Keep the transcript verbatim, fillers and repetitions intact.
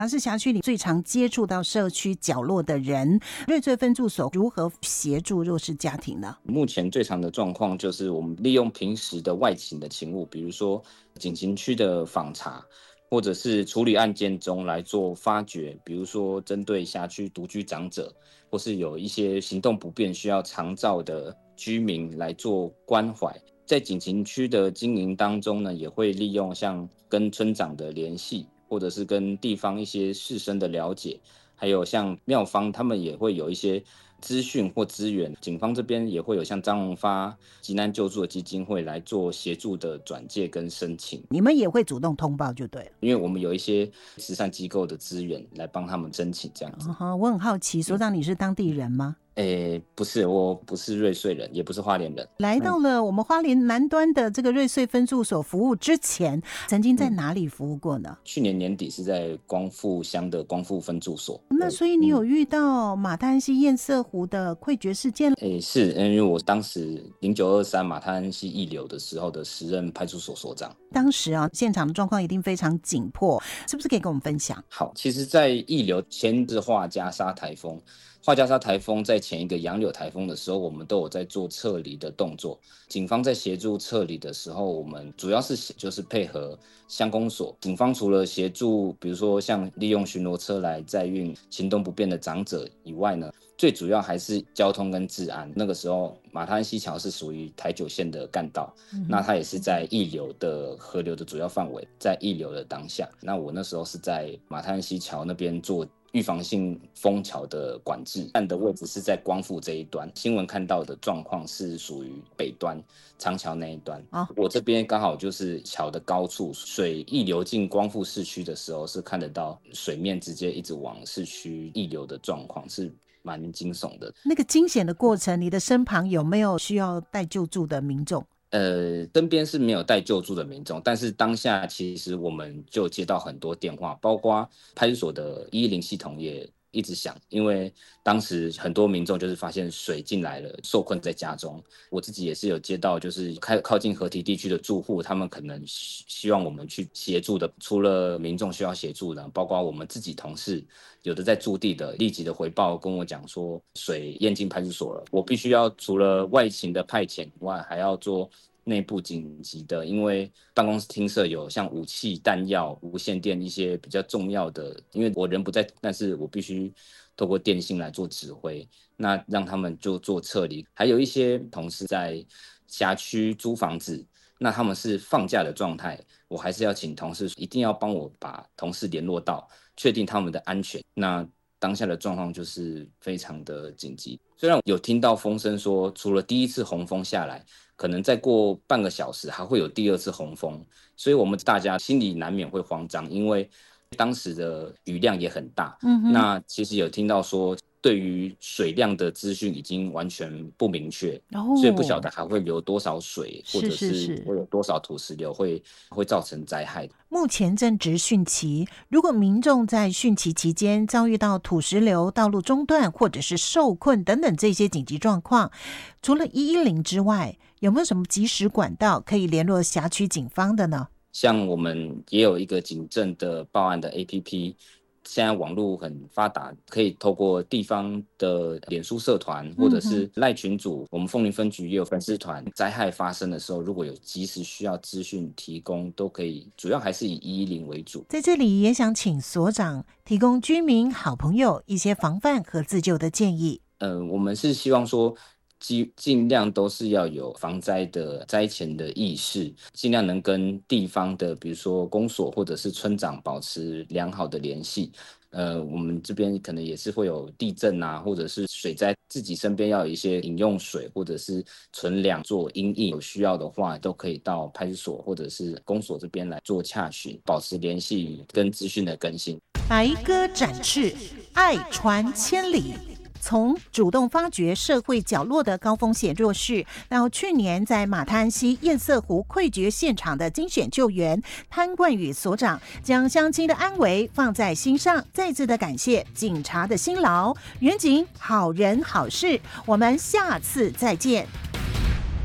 他是辖区里最常接触到社区角落的人，瑞穗分驻所如何协助弱势家庭呢？ 目前最常的状况就是我们利用平时的外勤的勤务，比如说警情区的访查，或者是处理案件中来做发掘，比如说针对辖区独居长者，或是有一些行动不便需要长照的居民来做关怀。在警情区的经营当中呢，也会利用像跟村长的联系，或者是跟地方一些士绅的了解，还有像庙方他们也会有一些资讯或资源，警方这边也会有像张荣发急难救助的基金会来做协助的转介跟申请。 你们也会主动通报就对了， 因为我们有一些慈善机构的资源来帮他们申请这样子。 uh-huh, 我很好奇，所长你是当地人吗？ 诶，不是，我不是瑞穗人，也不是花莲人。 来到了我们花莲南端的这个瑞穗分驻所服务之前，曾经在哪里服务过呢？ 嗯、去年年底是在光复乡的光复分驻所。 那所以你有遇到马太安溪堰塞湖的溃决事件？ 诶，是，因为我当时零九二三马太安溪溢流的时候的时任派出所所长。 当时啊，现场的状况一定非常紧迫，是不是可以跟我们分享？ 好，其实在溢流前是画家沙台风，画家沙台风在前一个杨柳台风的时候，我们都有在做撤离的动作。警方在协助撤离的时候，我们主要是就是配合乡公所。警方除了协助，比如说像利用巡逻车来载运行动不便的长者以外呢，最主要还是交通跟治安。那个时候马太安溪桥是属于台九线的干道，嗯、那它也是在溢流的河流的主要范围，在溢流的当下，那我那时候是在马太安溪桥那边做预防性封桥的管制，站的位置是在光复这一端。新闻看到的状况是属于北端长桥那一端，哦、我这边刚好就是桥的高处，水一流进光复市区的时候，是看得到水面直接一直往市区溢流的状况，是蛮惊悚的。 那个惊险的过程，你的身旁有没有需要待救助的民众？ 呃，身边是没有待救助的民众，但是当下其实我们就接到很多电话，包括派出所的一一零系统也一直响，因为当时很多民众就是发现水进来了，受困在家中。我自己也是有接到，就是靠近河堤地区的住户，他们可能希望我们去协助的。除了民众需要协助呢，包括我们自己同事，有的在驻地的立即的回报跟我讲说，水淹进派出所了，我必须要除了外勤的派遣以外，还要做内部紧急的，因为办公室厅舍有像武器、弹药、无线电一些比较重要的，因为我人不在，但是我必须透过电信来做指挥，那让他们就做撤离。还有一些同事在辖区租房子，那他们是放假的状态，我还是要请同事一定要帮我把同事联络到，确定他们的安全。那当下的状况就是非常的紧急。虽然有听到风声说，除了第一次洪峰下来，可能再过半个小时还会有第二次洪峰，所以我们大家心里难免会慌张，因为当时的雨量也很大。嗯、那其实有听到说，对于水量的资讯已经完全不明确，哦、所以不晓得还会流多少水，或者是会有多少土石流会会造成灾害。 目前正值汛期，如果民众在汛期期间遭遇到土石流、道路中断或者是受困等等这些紧急状况，除了一一零之外，有没有什么即时管道可以联络辖区警方的呢？ 像我们也有一个警政的报案的 A P P， 现在网络很发达，可以透过地方的脸书社团或者是赖群组，嗯、我们凤林分局也有粉丝团。灾害发生的时候，如果有及时需要资讯提供，都可以，主要还是以一一零为主。 在这里也想请所长提供居民好朋友一些防范和自救的建议。 呃，我们是希望说，尽量都是要有防灾的灾前的意识，尽量能跟地方的比如说公所或者是村长保持良好的联系。呃，我们这边可能也是会有地震啊，或者是水灾，自己身边要有一些饮用水或者是存粮做因应，有需要的话都可以到派出所或者是公所这边来做洽询，保持联系跟资讯的更新。 白鸽展翅，爱传千里。从主动发掘社会角落的高风险弱势，到去年在马太安溪堰塞湖溃决现场的精选救援，潘冠宇所长将乡亲的安危放在心上，再次的感谢警察的辛劳，远景好人好事，我们下次再见。